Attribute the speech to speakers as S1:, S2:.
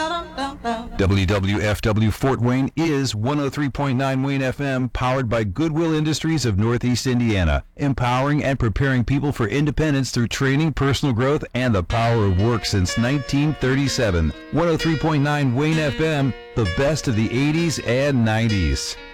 S1: WWFW Fort Wayne is 103.9 Wayne FM, powered by Goodwill Industries of Northeast Indiana, empowering and preparing people for independence through training, personal growth, and the power of work since 1937. 103.9 Wayne FM, the best of the 80s and 90s.